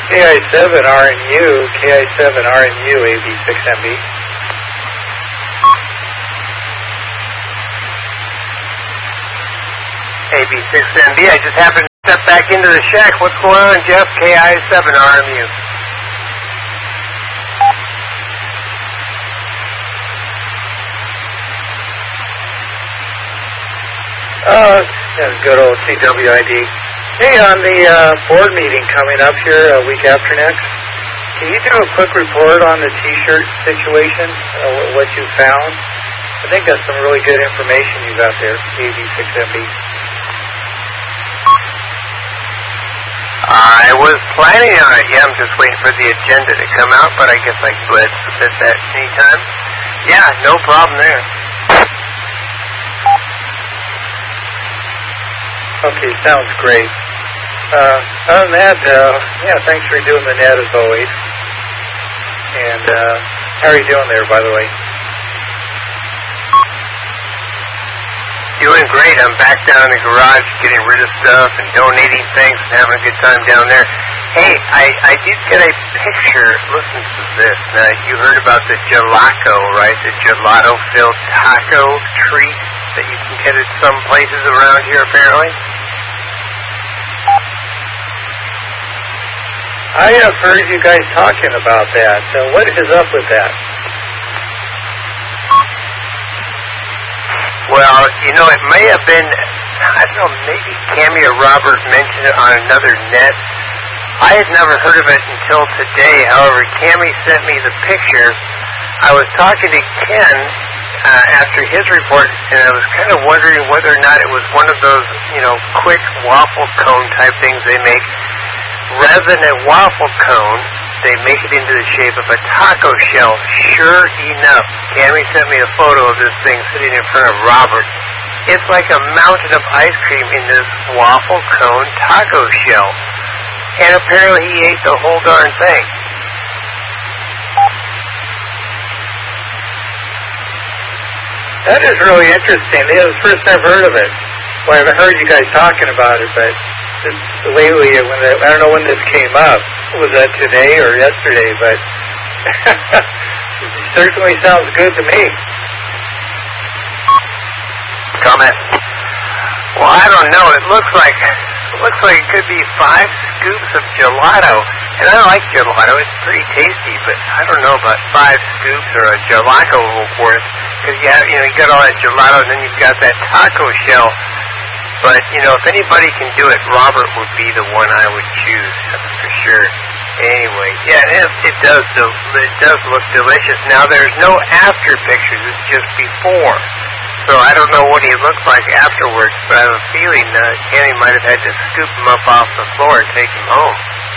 KI7RNU, KI7RNU, AB6MB. AB6MB, I just happened to step back into the shack. What's going on, Jeff? KI7RMU. That's good old CWID. Hey, on the board meeting coming up here a week after next, can you do a quick report on the T-shirt situation, what you found? I think that's some really good information you got there, AB6MB. I was planning on it. Yeah, I'm just waiting for the agenda to come out, but I guess I could submit that anytime. Yeah, no problem there. Okay, sounds great. Other than that, yeah, thanks for doing the net as always. And how are you doing there, by the way? Doing great. I'm back down in the garage getting rid of stuff and donating things and having a good time down there. Hey, I did get a picture. Listen to this. Now, you heard about the gelato, right? The gelato-filled taco treat that you can get at some places around here, apparently. I have heard you guys talking about that. So what is up with that? Well, you know, it may have been, I don't know, maybe Cammy or Robert mentioned it on another net. I had never heard of it until today. However, Cammy sent me the picture. I was talking to Ken after his report, and I was kind of wondering whether or not it was one of those, you know, quick waffle cone type things they make. Rather than a waffle cone, they make it into the shape of a taco shell. Sure enough, Cammy sent me a photo of this thing sitting in front of Robert. It's like a mountain of ice cream in this waffle cone taco shell. And apparently he ate the whole darn thing. That is really interesting. This is the first I've heard of it. Well, I haven't heard you guys talking about it, but lately, I don't know when this came up. Was that today or yesterday? But it certainly sounds good to me. Comment. Well, I don't know. It looks like it could be 5 scoops of gelato. And I like gelato. It's pretty tasty, but I don't know about 5 scoops or a gelato worth. Because you got all that gelato, and then you've got that taco shell. But, you know, if anybody can do it, Robert would be the one I would choose, for sure. Anyway, yeah, it does look delicious. Now, there's no after pictures. It's just before. So I don't know what he looked like afterwards, but I have a feeling Kenny might have had to scoop him up off the floor and take him home.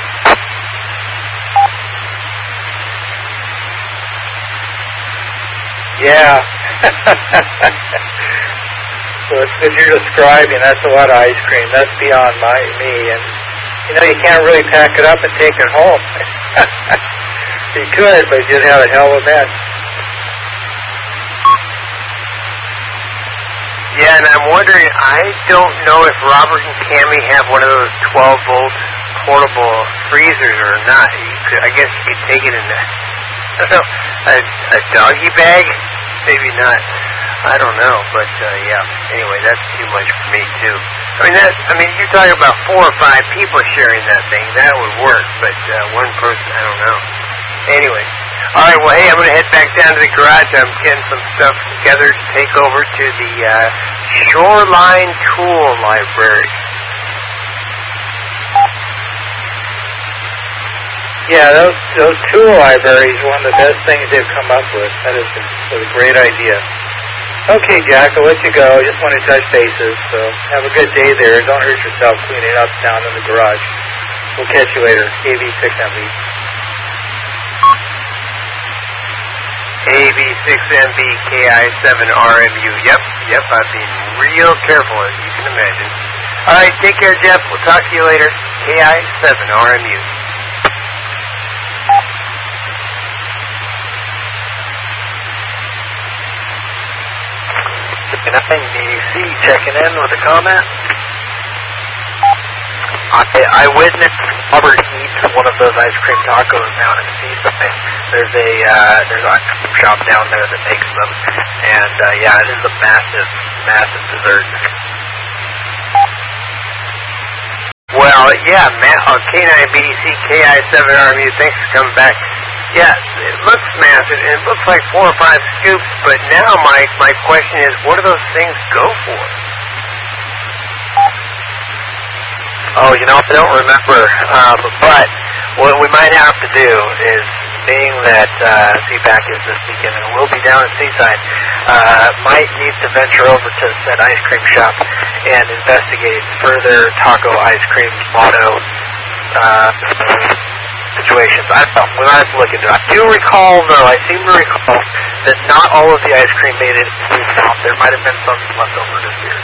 Yeah. So what you're describing, that's a lot of ice cream. That's beyond me. And, you know, you can't really pack it up and take it home. You could, but you'd have a hell of a mess. Yeah, and I'm wondering, I don't know if Robert and Cammy have one of those 12-volt portable freezers or not. I guess you could take it in a doggy bag? Maybe not. I don't know, but yeah. Anyway, that's too much for me too. I mean, you're talking about 4 or 5 people sharing that thing. That would work, but one person, I don't know. Anyway, all right. Well, hey, I'm going to head back down to the garage. I'm getting some stuff together to take over to the Shoreline Tool Library. Yeah, those tool libraries are one of the best things they've come up with. That is a great idea. Okay, Jack, I'll let you go. I just want to touch bases. So have a good day there. Don't hurt yourself cleaning up down in the garage. We'll catch you later. AB6MB. AB6MB KI7RMU. Yep, I've been real careful, as you can imagine. All right, take care, Jeff. We'll talk to you later. KI7RMU. BC checking in with a comment. I witnessed Robert eat one of those ice cream tacos down in Seaside. There's a shop down there that makes them, and yeah, it is a massive, massive dessert. Well, yeah, Matt on K9BDC, KI7RMU, thanks for coming back. Yeah, it looks massive, and it looks like 4 or 5 scoops, but now my question is, what do those things go for? Oh, you know, I don't remember, but what we might have to do is, being that CPAC is this weekend and we'll be down in Seaside, might need to venture over to said ice cream shop and investigate further taco ice cream motto situations. I don't know. We might have to look into it. I do recall, though, I seem to recall that not all of the ice cream made it into the shop. There might have been some left over this year.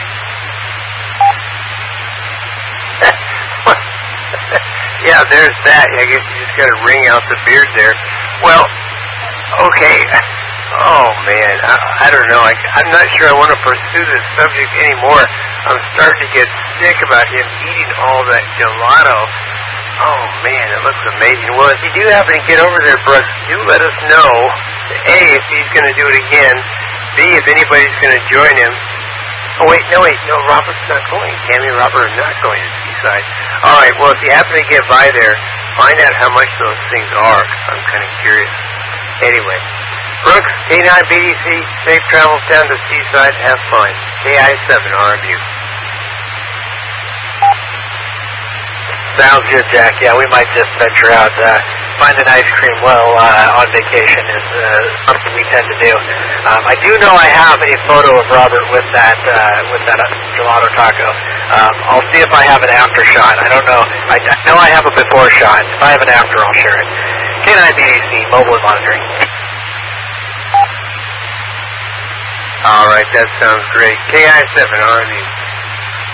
Yeah, there's that. I guess you just got to wring out the beard there. Well, okay. Oh, man. I don't know. I'm not sure I want to pursue this subject anymore. I'm starting to get sick about him eating all that gelato. Oh, man, it looks amazing. Well, if you do happen to get over there, Brooks, do let us know, A, if he's going to do it again, B, if anybody's going to join him. Oh, wait, no, Robert's not going. Tammy and Robert are not going to Seaside. All right, well, if you happen to get by there, find out how much those things are. I'm kind of curious. Anyway, Brooks, K9BDC, safe travels down to Seaside. Have fun. KI7RMU. Sounds good, Jack. Yeah, we might just venture out. Find an ice cream while on vacation is something we tend to do. I do know I have a photo of Robert with that gelato taco. I'll see if I have an after shot. I don't know. I know I have a before shot. If I have an after, I'll share it. K9BDC, mobile and monitoring. All right, that sounds great. KI7RMU.